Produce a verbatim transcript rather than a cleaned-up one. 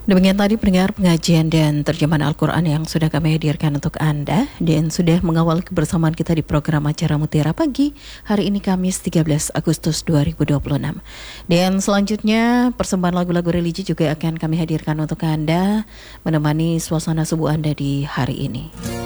Demikian tadi pendengar pengajian dan terjemahan Al-Quran yang sudah kami hadirkan untuk Anda dan sudah mengawal kebersamaan kita di program acara Mutiara Pagi hari ini Kamis tiga belas Agustus dua ribu dua puluh enam. Dan selanjutnya persembahan lagu-lagu religi juga akan kami hadirkan untuk Anda menemani suasana subuh Anda di hari ini.